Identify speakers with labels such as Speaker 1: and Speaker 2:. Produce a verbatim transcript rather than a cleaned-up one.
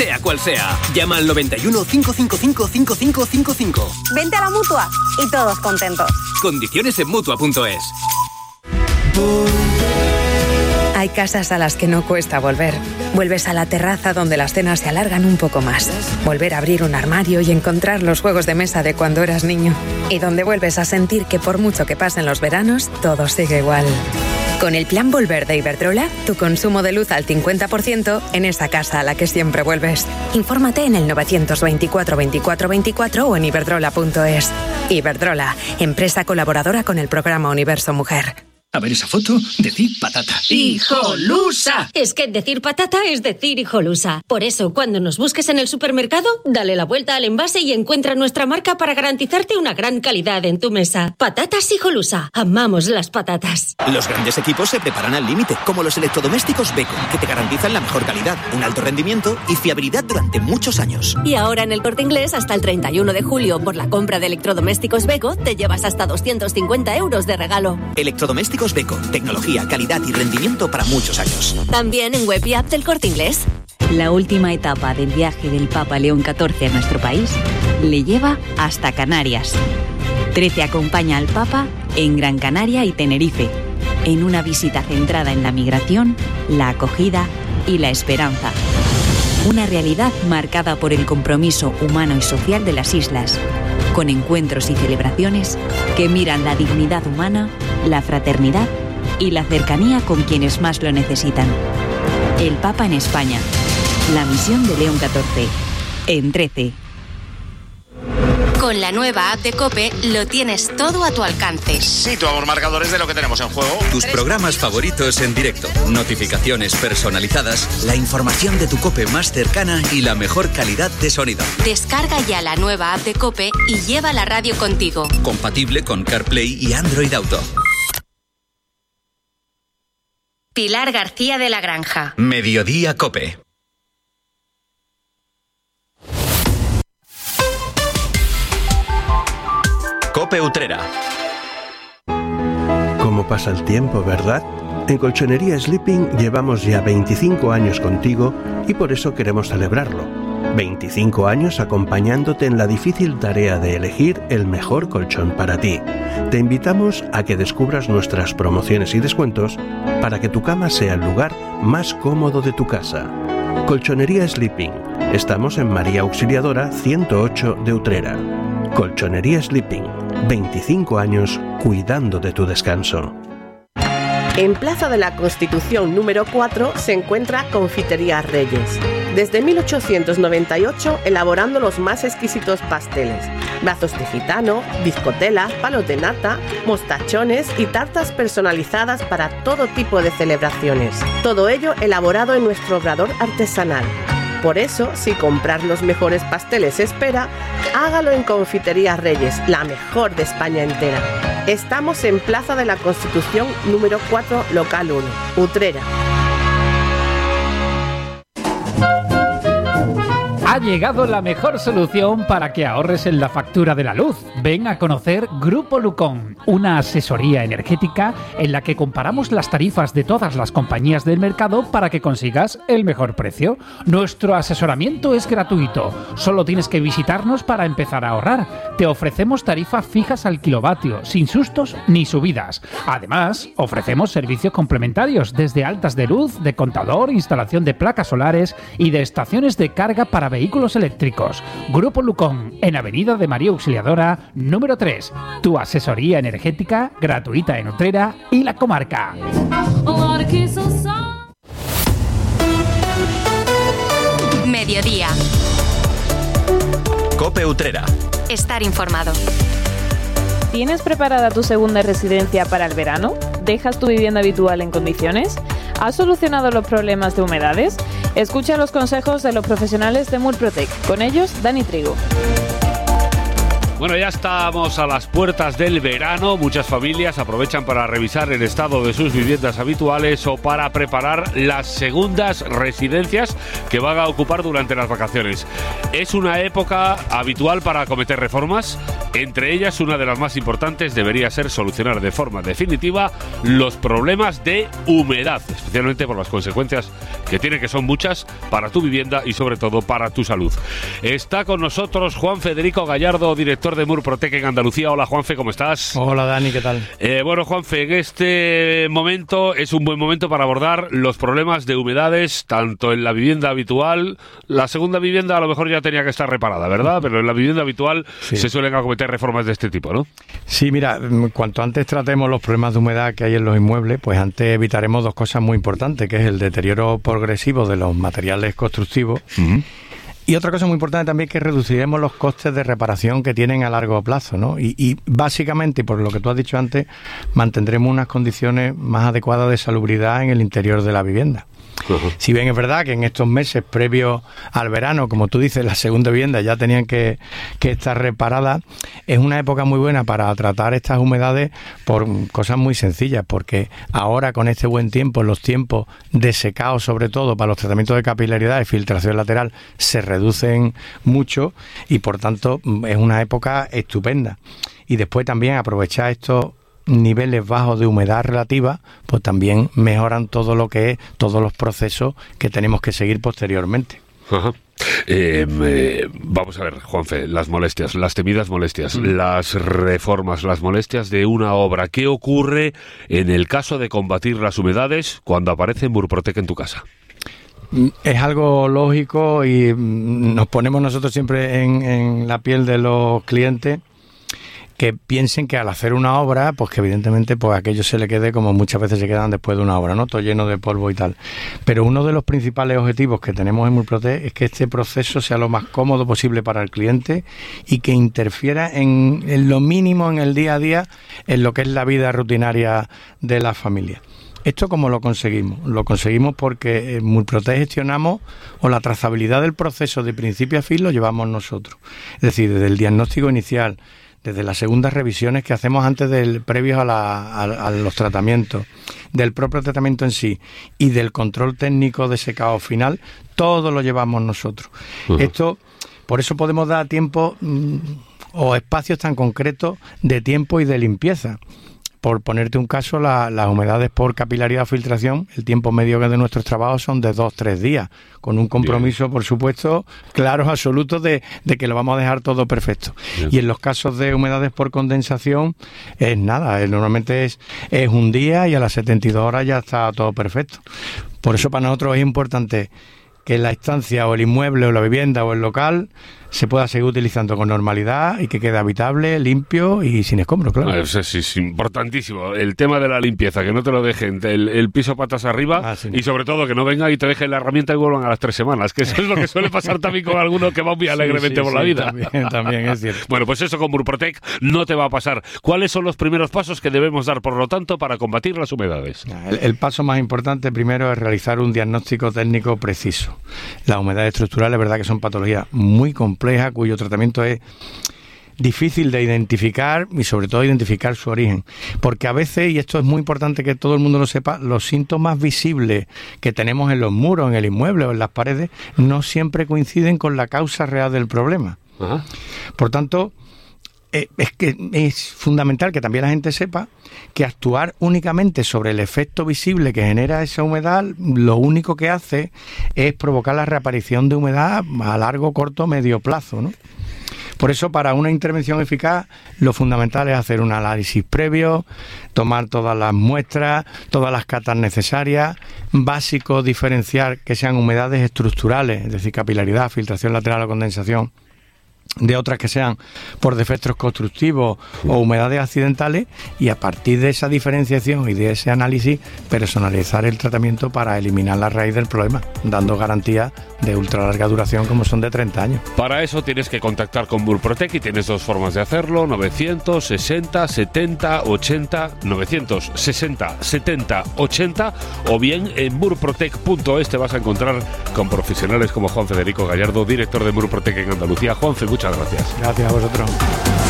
Speaker 1: sea cual sea. Llama al noventa y uno, cinco cinco cinco, cinco cinco cinco cinco.
Speaker 2: Vente a la Mutua y todos contentos.
Speaker 1: Condiciones en Mutua punto es.
Speaker 3: Hay casas a las que no cuesta volver. Vuelves a la terraza donde las cenas se alargan un poco más. Volver a abrir un armario y encontrar los juegos de mesa de cuando eras niño. Y donde vuelves a sentir que por mucho que pasen los veranos, todo sigue igual. Con el plan Volver de Iberdrola, tu consumo de luz al cincuenta por ciento en esa casa a la que siempre vuelves. Infórmate en el novecientos veinticuatro veinticuatro veinticuatro o en iberdrola punto es. Iberdrola, empresa colaboradora con el programa Universo Mujer.
Speaker 4: A ver esa foto, decir patata. ¡Hijolusa!
Speaker 5: Es que decir patata es decir hijolusa. Por eso, cuando nos busques en el supermercado, dale la vuelta al envase y encuentra nuestra marca para garantizarte una gran calidad en tu mesa. Patatas hijolusa. Amamos las patatas.
Speaker 6: Los grandes equipos se preparan al límite, como los electrodomésticos Beko, que te garantizan la mejor calidad, un alto rendimiento y fiabilidad durante muchos años.
Speaker 7: Y ahora en el Corte Inglés, hasta el treinta y uno de julio, por la compra de electrodomésticos Beko, te llevas hasta doscientos cincuenta euros de regalo.
Speaker 6: Electrodomésticos Beko, tecnología, calidad y rendimiento para muchos años.
Speaker 7: También en web y app del Corte Inglés.
Speaker 8: La última etapa del viaje del Papa León catorce a nuestro país le lleva hasta Canarias. trece acompaña al Papa en Gran Canaria y Tenerife, en una visita centrada en la migración, la acogida y la esperanza. Una realidad marcada por el compromiso humano y social de las islas, con encuentros y celebraciones que miran la dignidad humana, la fraternidad y la cercanía con quienes más lo necesitan. El Papa en España. La misión de León catorce. En trece.
Speaker 9: Con la nueva app de COPE lo tienes todo a tu alcance.
Speaker 10: Situamos marcadores de lo que tenemos en juego.
Speaker 11: Tus programas favoritos en directo, notificaciones personalizadas, la información de tu COPE más cercana y la mejor calidad de sonido.
Speaker 9: Descarga ya la nueva app de COPE y lleva la radio contigo.
Speaker 11: Compatible con CarPlay y Android Auto.
Speaker 9: Pilar García de la Granja.
Speaker 11: Mediodía COPE. COPE Utrera.
Speaker 12: ¿Cómo pasa el tiempo, verdad? En Colchonería Sleeping llevamos ya veinticinco años contigo y por eso queremos celebrarlo. veinticinco años acompañándote en la difícil tarea de elegir el mejor colchón para ti. Te invitamos a que descubras nuestras promociones y descuentos para que tu cama sea el lugar más cómodo de tu casa. Colchonería Sleeping. Estamos en María Auxiliadora ciento ocho de Utrera. Colchonería Sleeping. veinticinco años cuidando de tu descanso.
Speaker 13: En Plaza de la Constitución número cuatro se encuentra Confitería Reyes. Desde mil ochocientos noventa y ocho elaborando los más exquisitos pasteles, brazos de gitano, bizcotelas, palos de nata, mostachones y tartas personalizadas para todo tipo de celebraciones. Todo ello elaborado en nuestro obrador artesanal. Por eso, si comprar los mejores pasteles espera, hágalo en Confitería Reyes, la mejor de España entera. Estamos en Plaza de la Constitución número cuatro, local uno, Utrera.
Speaker 14: Ha llegado la mejor solución para que ahorres en la factura de la luz. Ven a conocer Grupo Lucón, una asesoría energética en la que comparamos las tarifas de todas las compañías del mercado para que consigas el mejor precio. Nuestro asesoramiento es gratuito, solo tienes que visitarnos para empezar a ahorrar. Te ofrecemos tarifas fijas al kilovatio, sin sustos ni subidas. Además, ofrecemos servicios complementarios desde altas de luz, de contador, instalación de placas solares y de estaciones de carga para vehículos Vehículos eléctricos. Grupo Lucón, en Avenida de María Auxiliadora, número tres. Tu asesoría energética gratuita en Utrera y la comarca.
Speaker 9: Mediodía.
Speaker 11: COPE Utrera.
Speaker 9: Estar informado.
Speaker 15: ¿Tienes preparada tu segunda residencia para el verano? ¿Dejas tu vivienda habitual en condiciones? ¿Has solucionado los problemas de humedades? Escucha los consejos de los profesionales de Murprotec. Con ellos, Dani Trigo.
Speaker 16: Bueno, ya estamos a las puertas del verano. Muchas familias aprovechan para revisar el estado de sus viviendas habituales o para preparar las segundas residencias que van a ocupar durante las vacaciones. ¿Es una época habitual para acometer reformas? Entre ellas, una de las más importantes debería ser solucionar de forma definitiva los problemas de humedad, especialmente por las consecuencias que tiene, que son muchas, para tu vivienda y sobre todo para tu salud. Está con nosotros Juan Federico Gallardo, director de Murprotec en Andalucía. Hola, Juanfe, ¿cómo estás?
Speaker 17: Hola, Dani, ¿qué tal?
Speaker 16: Eh, bueno, Juanfe, en este momento es un buen momento para abordar los problemas de humedades, tanto en la vivienda habitual. La segunda vivienda a lo mejor ya tenía que estar reparada, ¿verdad? Pero en la vivienda habitual sí se suelen acometer reformas de este tipo, ¿no?
Speaker 17: Sí, mira, cuanto antes tratemos los problemas de humedad que hay en los inmuebles, pues antes evitaremos dos cosas muy importantes, que es el deterioro progresivo de los materiales constructivos. Uh-huh. Y otra cosa muy importante también es que reduciremos los costes de reparación que tienen a largo plazo, ¿no? Y, y básicamente, por lo que tú has dicho antes, mantendremos unas condiciones más adecuadas de salubridad en el interior de la vivienda. Uh-huh. Si bien es verdad que en estos meses previos al verano, como tú dices, las segundas viviendas ya tenían que, que estar reparadas, es una época muy buena para tratar estas humedades por cosas muy sencillas, porque ahora con este buen tiempo, los tiempos de secado sobre todo para los tratamientos de capilaridad y filtración lateral se reducen mucho y por tanto es una época estupenda. Y después también aprovechar estos niveles bajos de humedad relativa, pues también mejoran todo lo que es, todos los procesos que tenemos que seguir posteriormente.
Speaker 16: Ajá. Eh, eh, vamos a ver, Juanfe, las molestias, las temidas molestias, mm. las reformas, las molestias de una obra. ¿Qué ocurre en el caso de combatir las humedades cuando aparece Murprotec en tu casa?
Speaker 17: Es algo lógico y nos ponemos nosotros siempre en, en la piel de los clientes, que piensen que al hacer una obra, pues que evidentemente pues aquello se le quede como muchas veces se quedan después de una obra, ¿no? Todo lleno de polvo y tal. Pero uno de los principales objetivos que tenemos en Murprotec es que este proceso sea lo más cómodo posible para el cliente y que interfiera en, en lo mínimo en el día a día en lo que es la vida rutinaria de la familia. ¿Esto cómo lo conseguimos? Lo conseguimos porque en Murprotec gestionamos o la trazabilidad del proceso de principio a fin lo llevamos nosotros. Es decir, desde el diagnóstico inicial, desde las segundas revisiones que hacemos antes del previos a, la, a, a los tratamientos, del propio tratamiento en sí y del control técnico de secado final, todo lo llevamos nosotros. Uh-huh. Esto, por eso podemos dar tiempo mmm, o espacios tan concretos de tiempo y de limpieza. Por ponerte un caso, la, las humedades por capilaridad o filtración, el tiempo medio de nuestros trabajos son de dos, tres días, con un compromiso, Bien. por supuesto, claro, absoluto de, de que lo vamos a dejar todo perfecto. Bien. Y en los casos de humedades por condensación, es nada, normalmente es, es un día y a las setenta y dos horas ya está todo perfecto. Por eso para nosotros es importante que la estancia o el inmueble o la vivienda o el local se pueda seguir utilizando con normalidad y que quede habitable, limpio y sin escombros, claro.
Speaker 16: Eso es, es importantísimo. El tema de la limpieza, que no te lo dejen el, el piso patas arriba ah, sí. y sobre todo que no venga y te dejen la herramienta y vuelvan a las tres semanas, que eso es lo que suele pasar también con alguno que va muy alegremente sí, sí, por la sí, vida.
Speaker 17: También, también es cierto.
Speaker 16: Bueno, pues eso con Murprotec no te va a pasar. ¿Cuáles son los primeros pasos que debemos dar, por lo tanto, para combatir las humedades?
Speaker 17: El, el paso más importante primero es realizar un diagnóstico técnico preciso. Las humedades estructurales, es verdad que son patologías muy complejas, cuyo tratamiento es difícil de identificar y sobre todo identificar su origen, porque a veces, y esto es muy importante que todo el mundo lo sepa, los síntomas visibles que tenemos en los muros, en el inmueble o en las paredes no siempre coinciden con la causa real del problema. Ajá. Por tanto, eh, es que es fundamental que también la gente sepa que actuar únicamente sobre el efecto visible que genera esa humedad, lo único que hace es provocar la reaparición de humedad a largo, corto, medio plazo, ¿no? Por eso, para una intervención eficaz, lo fundamental es hacer un análisis previo, tomar todas las muestras, todas las catas necesarias, básico diferenciar que sean humedades estructurales, es decir, capilaridad, filtración lateral o condensación, de otras que sean por defectos constructivos o humedades accidentales, y a partir de esa diferenciación y de ese análisis personalizar el tratamiento para eliminar la raíz del problema, dando garantías de ultra larga duración como son de treinta años.
Speaker 16: Para eso tienes que contactar con Murprotec y tienes dos formas de hacerlo: novecientos sesenta setenta ochenta, novecientos sesenta setenta ochenta, o bien en murprotec punto es te vas a encontrar con profesionales como Juan Federico Gallardo, director de Murprotec en Andalucía. Juanfe, muchas gracias.
Speaker 17: Gracias a vosotros.